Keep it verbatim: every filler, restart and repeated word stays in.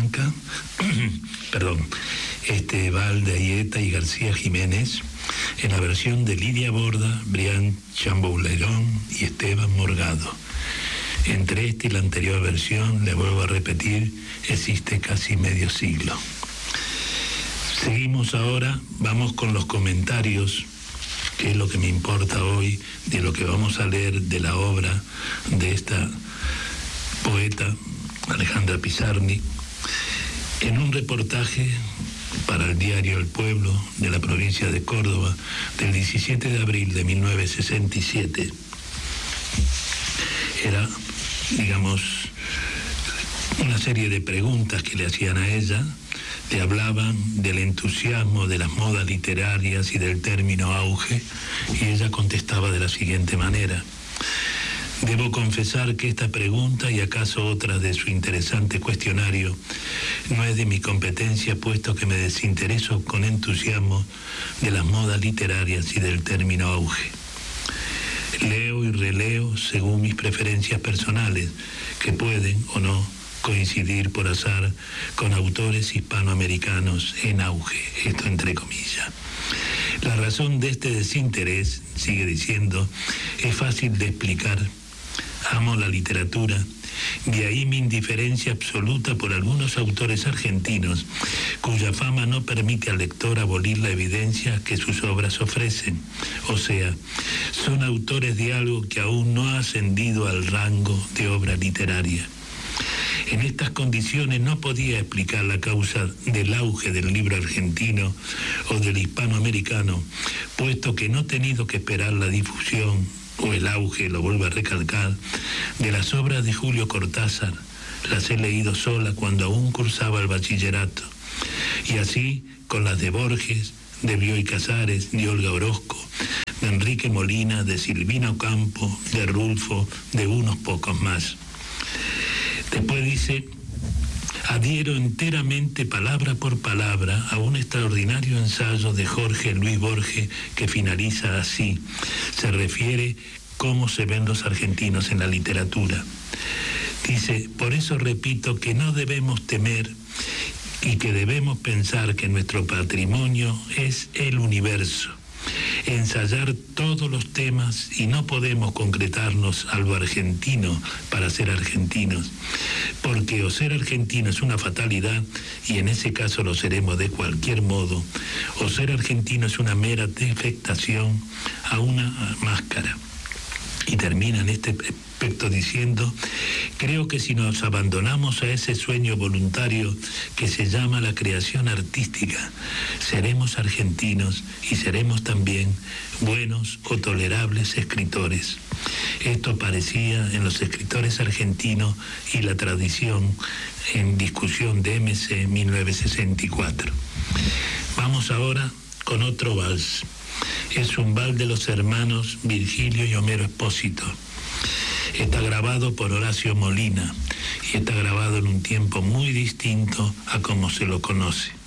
Blanca, perdón, este Val de Ayeta y García Jiménez, en la versión de Lidia Borda, Brian Chambouleron y Esteban Morgado. Entre esta y la anterior versión, le vuelvo a repetir, existe casi medio siglo. Seguimos ahora, vamos con los comentarios, que es lo que me importa hoy, de lo que vamos a leer de la obra de esta poeta, Alejandra Pizarnik, en un reportaje para el diario El Pueblo de la provincia de Córdoba del diecisiete de abril de mil novecientos sesenta y siete. Era, digamos, una serie de preguntas que le hacían a ella, le hablaban del entusiasmo de las modas literarias y del término auge, y ella contestaba de la siguiente manera: debo confesar que esta pregunta y acaso otras de su interesante cuestionario no es de mi competencia, puesto que me desintereso con entusiasmo de las modas literarias y del término auge. Leo y releo según mis preferencias personales, que pueden o no coincidir por azar con autores hispanoamericanos en auge, esto entre comillas. La razón de este desinterés, sigue diciendo, es fácil de explicar. Amo la literatura, de ahí mi indiferencia absoluta por algunos autores argentinos cuya fama no permite al lector abolir la evidencia que sus obras ofrecen. O sea, son autores de algo que aún no ha ascendido al rango de obra literaria. En estas condiciones no podía explicar la causa del auge del libro argentino o del hispanoamericano, puesto que no he tenido que esperar la difusión o el auge, lo vuelvo a recalcar, de las obras de Julio Cortázar. Las he leído sola cuando aún cursaba el bachillerato. Y así con las de Borges, de Bioy Casares, de Olga Orozco, de Enrique Molina, de Silvina Ocampo, de Rulfo, de unos pocos más. Después dice: adhiero enteramente, palabra por palabra, a un extraordinario ensayo de Jorge Luis Borges que finaliza así. Se refiere cómo se ven los argentinos en la literatura. Dice: por eso repito que no debemos temer y que debemos pensar que nuestro patrimonio es el universo. Ensayar todos los temas, y no podemos concretarnos a lo argentino para ser argentinos, porque o ser argentino es una fatalidad, y en ese caso lo seremos de cualquier modo, o ser argentino es una mera defectación a una máscara. Y termina en este aspecto diciendo: creo que si nos abandonamos a ese sueño voluntario que se llama la creación artística, seremos argentinos y seremos también buenos o tolerables escritores. Esto aparecía en los escritores argentinos y la tradición en discusión de M C mil novecientos sesenta y cuatro. Vamos ahora con otro vals. Es un vals de los hermanos Virgilio y Homero Expósito. Está grabado por Horacio Molina y está grabado en un tiempo muy distinto a como se lo conoce.